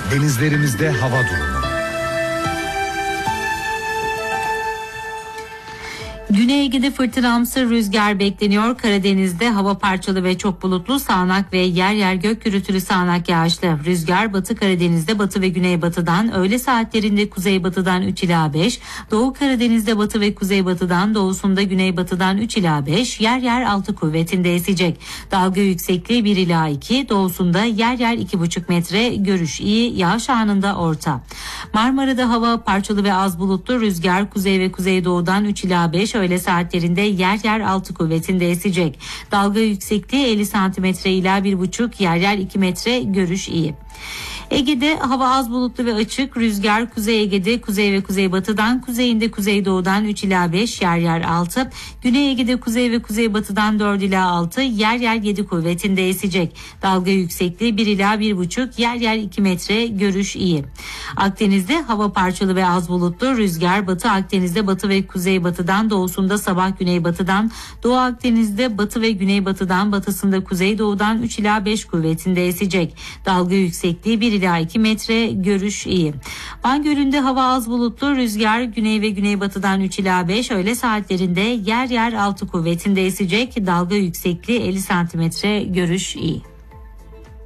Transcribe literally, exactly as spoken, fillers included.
Denizlerimizde hava durumu. Güney Ege'de fırtınamsı rüzgar bekleniyor. Karadeniz'de hava parçalı ve çok bulutlu, sağanak ve yer yer gök gürültülü sağanak yağışlı. Rüzgar Batı Karadeniz'de batı ve güneybatıdan, öğle saatlerinde kuzeybatıdan üç ila beş, Doğu Karadeniz'de batı ve kuzeybatıdan, doğusunda güneybatıdan üç ila beş, yer yer altı kuvvetinde esecek. Dalga yüksekliği bir ila iki, doğusunda yer yer iki buçuk metre, görüş iyi, yağış anında orta. Marmara'da hava parçalı ve az bulutlu, rüzgar kuzey ve kuzeydoğudan üç ila beş, öğle saatlerinde yer yer altı kuvvetinde esecek. Dalga yüksekliği elli santimetre ila bir buçuk, yer yer iki metre, görüş iyi. Ege'de hava az bulutlu ve açık, rüzgar Kuzey Ege'de kuzey ve kuzeybatıdan, kuzeyinde kuzeydoğudan üç ila beş, yer yer altı, Güney Ege'de kuzey ve kuzeybatıdan dört ila altı, yer yer yedi kuvvetinde esecek. Dalga yüksekliği bir ila bir buçuk, yer yer iki metre, görüş iyi. Akdeniz'de hava parçalı ve az bulutlu, rüzgar Batı Akdeniz'de batı ve kuzeybatıdan, doğusunda sabah güneybatıdan, Doğu Akdeniz'de batı ve güneybatıdan, batısında kuzeydoğudan üç ila beş kuvvetinde esecek. Dalga yüksekliği bir ila iki metre, görüş iyi. Van Gölü'nde hava az bulutlu, rüzgar güney ve güneybatıdan üç ila beş, öğle saatlerinde yer yer altı kuvvetinde esecek. Dalga yüksekliği elli santimetre, görüş iyi.